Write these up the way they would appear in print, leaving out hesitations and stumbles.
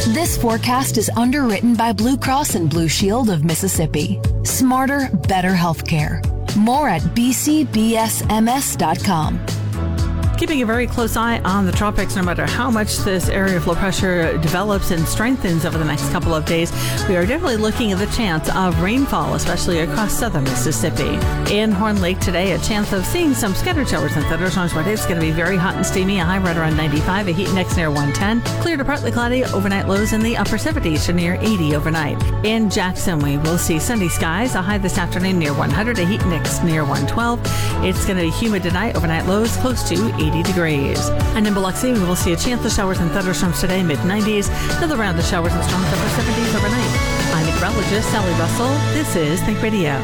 This forecast is underwritten by Blue Cross and Blue Shield of Mississippi. Smarter, better healthcare. More at bcbsms.com. Keeping a very close eye on the tropics, no matter how much this area of low pressure develops and strengthens over the next couple of days, we are definitely looking at the chance of rainfall, especially across southern Mississippi. In Horn Lake today, a chance of seeing some scattered showers and thunderstorms, but it's going to be very hot and steamy, a high right around 95, a heat index near 110, clear to partly cloudy, overnight lows in the upper 70s to near 80 overnight. In Jackson, we will see sunny skies, a high this afternoon near 100, a heat index near 112. It's going to be humid tonight, overnight lows close to 80 degrees. And in Biloxi, we will see a chance of showers and thunderstorms today, mid-90s. Another round of showers and storms upper 70s overnight. I'm meteorologist Sally Russell. This is Think Radio.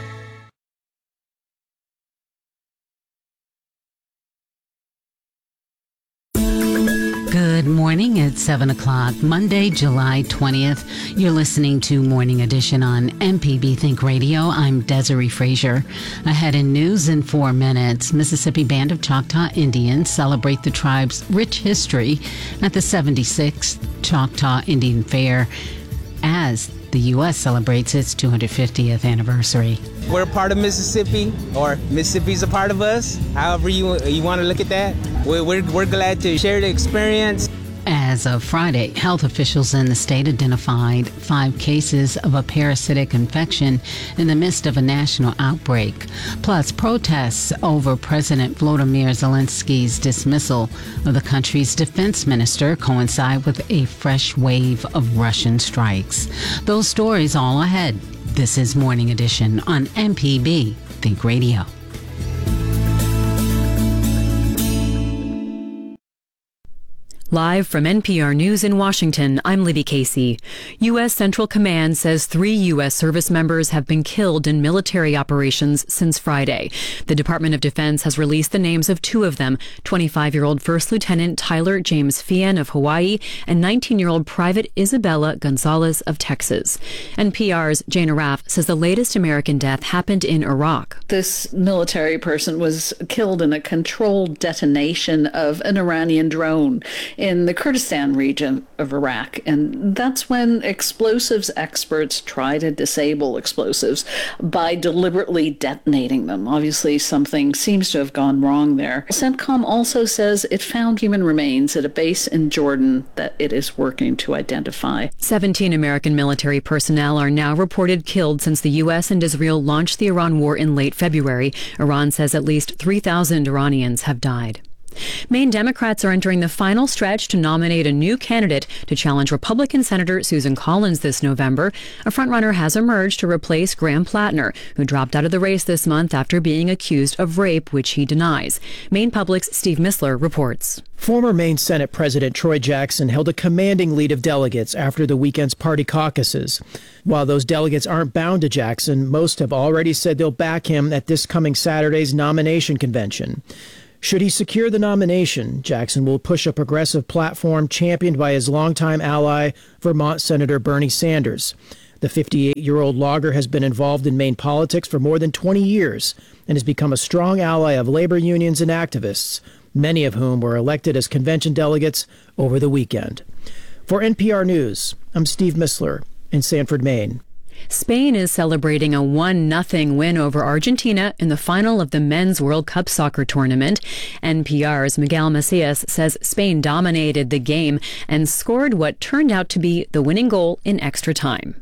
Good morning. It's 7 o'clock, Monday, July 20th. You're listening to Morning Edition on MPB Think Radio. I'm Desiree Frazier. Ahead in news in 4 minutes, Mississippi Band of Choctaw Indians celebrate the tribe's rich history at the 76th Choctaw Indian Fair as the U.S. celebrates its 250th anniversary. We're a part of Mississippi, or Mississippi's a part of us. However you want to look at that. We're glad to share the experience. As of Friday, health officials in the state identified 5 cases of a parasitic infection in the midst of a national outbreak. Plus, protests over President Volodymyr Zelensky's dismissal of the country's defense minister coincide with a fresh wave of Russian strikes. Those stories all ahead. This is Morning Edition on MPB Think Radio. Live from NPR News in Washington, I'm Libby Casey. U.S. Central Command says 3 U.S. service members have been killed in military operations since Friday. The Department of Defense has released the names of 2 of them, 25-year-old First Lieutenant Tyler James Fian of Hawaii and 19-year-old Private Isabella Gonzalez of Texas. NPR's Jane Arraf says the latest American death happened in Iraq. This military person was killed in a controlled detonation of an Iranian drone in the Kurdistan region of Iraq. And that's when explosives experts try to disable explosives by deliberately detonating them. Obviously, something seems to have gone wrong there. CENTCOM also says it found human remains at a base in Jordan that it is working to identify. 17 American military personnel are now reported killed since the U.S. and Israel launched the Iran war in late February. Iran says at least 3,000 Iranians have died. Maine Democrats are entering the final stretch to nominate a new candidate to challenge Republican Senator Susan Collins this November. A frontrunner has emerged to replace Graham Plattner, who dropped out of the race this month after being accused of rape, which he denies. Maine Public's Steve Missler reports. Former Maine Senate President Troy Jackson held a commanding lead of delegates after the weekend's party caucuses. While those delegates aren't bound to Jackson, most have already said they'll back him at this coming Saturday's nomination convention. Should he secure the nomination, Jackson will push a progressive platform championed by his longtime ally, Vermont Senator Bernie Sanders. The 58-year-old logger has been involved in Maine politics for more than 20 years and has become a strong ally of labor unions and activists, many of whom were elected as convention delegates over the weekend. For NPR News, I'm Steve Missler in Sanford, Maine. Spain is celebrating a 1-0 win over Argentina in the final of the Men's World Cup soccer tournament. NPR's Miguel Macias says Spain dominated the game and scored what turned out to be the winning goal in extra time.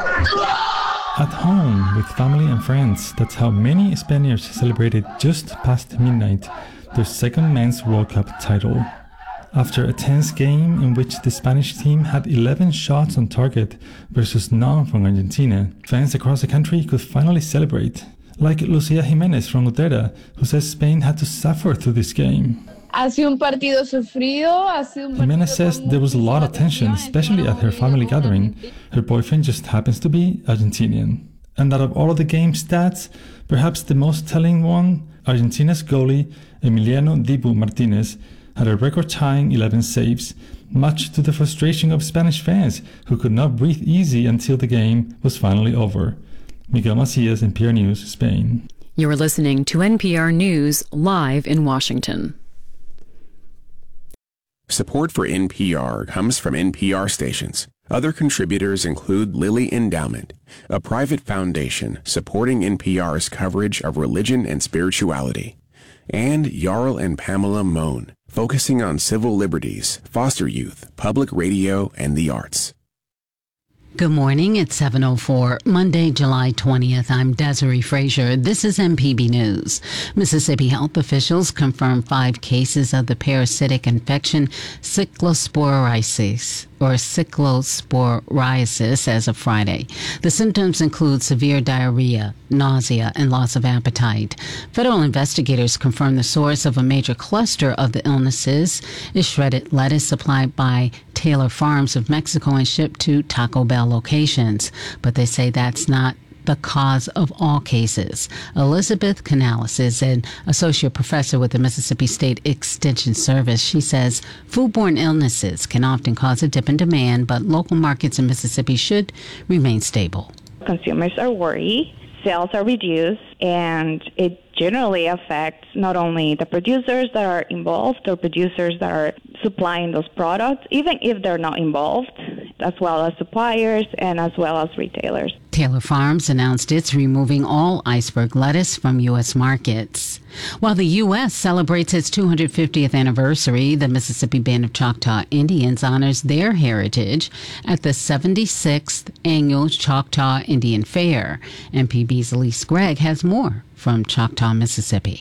At home with family and friends, that's how many Spaniards celebrated just past midnight their second Men's World Cup title. After a tense game in which the Spanish team had 11 shots on target versus none from Argentina, fans across the country could finally celebrate. Like Lucia Jimenez from Lutera, who says Spain had to suffer through this game. Jimenez says there was a lot of tension, especially at her family gathering. Her boyfriend just happens to be Argentinian. And out of all of the game stats, perhaps the most telling one, Argentina's goalie, Emiliano Dibu Martinez, had a record-tying 11 saves, much to the frustration of Spanish fans who could not breathe easy until the game was finally over. Miguel Macias, NPR News, Spain. You're listening to NPR News live in Washington. Support for NPR comes from NPR stations. Other contributors include Lilly Endowment, a private foundation supporting NPR's coverage of religion and spirituality, and Jarl and Pamela Mohn, focusing on civil liberties, foster youth, public radio, and the arts. Good morning. It's 7:04, Monday, July 20th. I'm Desiree Frazier. This is MPB News. Mississippi health officials confirmed 5 cases of the parasitic infection cyclosporiasis as of Friday. The symptoms include severe diarrhea, nausea, and loss of appetite. Federal investigators confirmed the source of a major cluster of the illnesses is shredded lettuce supplied by Taylor Farms of Mexico and shipped to Taco Bell locations. But they say that's not the cause of all cases. Elizabeth Canales is an associate professor with the Mississippi State Extension Service. She says foodborne illnesses can often cause a dip in demand, but local markets in Mississippi should remain stable. Consumers are worried, sales are reduced, and it generally affects not only the producers that are involved or producers that are supplying those products, even if they're not involved, as well as suppliers and as well as retailers. Taylor Farms announced it's removing all iceberg lettuce from U.S. markets. While the U.S. celebrates its 250th anniversary, the Mississippi Band of Choctaw Indians honors their heritage at the 76th Annual Choctaw Indian Fair. MPB's Elise Gregg has more from Choctaw, Mississippi.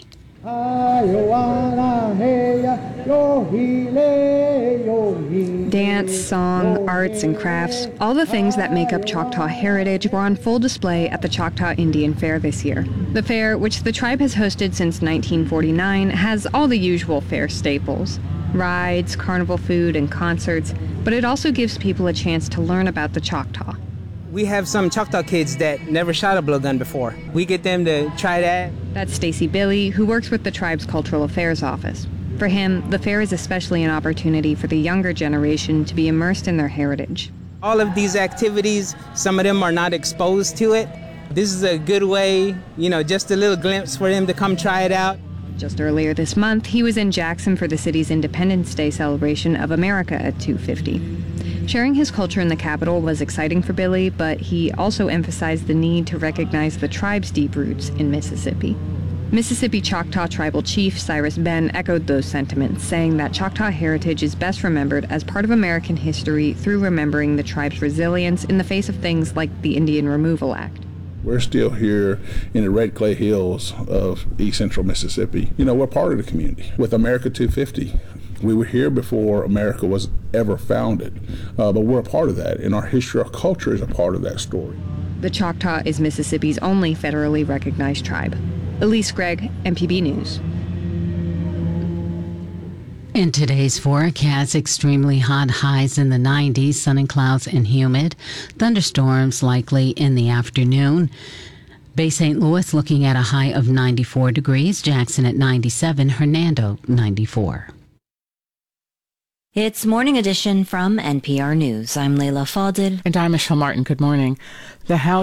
Dance, song, arts, and crafts, all the things that make up Choctaw heritage were on full display at the Choctaw Indian Fair this year. The fair, which the tribe has hosted since 1949, has all the usual fair staples: rides, carnival food, and concerts, but it also gives people a chance to learn about the Choctaw. We have some Choctaw kids that never shot a blowgun before. We get them to try that. That's Stacy Billy, who works with the tribe's Cultural Affairs Office. For him, the fair is especially an opportunity for the younger generation to be immersed in their heritage. All of these activities, some of them are not exposed to it. This is a good way, just a little glimpse for them to come try it out. Just earlier this month, he was in Jackson for the city's Independence Day celebration of America at 250. Sharing his culture in the capital was exciting for Billy, but he also emphasized the need to recognize the tribe's deep roots in Mississippi. Mississippi Choctaw Tribal Chief Cyrus Ben echoed those sentiments, saying that Choctaw heritage is best remembered as part of American history through remembering the tribe's resilience in the face of things like the Indian Removal Act. We're still here in the red clay hills of East Central Mississippi. We're part of the community with America 250. We were here before America was ever founded, but we're a part of that, and our history, our culture is a part of that story. The Choctaw is Mississippi's only federally recognized tribe. Elise Gregg, MPB News. In today's forecast, extremely hot highs in the 90s, sun and clouds and humid. Thunderstorms likely in the afternoon. Bay St. Louis looking at a high of 94 degrees, Jackson at 97, Hernando 94. It's Morning Edition from NPR News. I'm Layla Fadil. And I'm Michelle Martin. Good morning. The House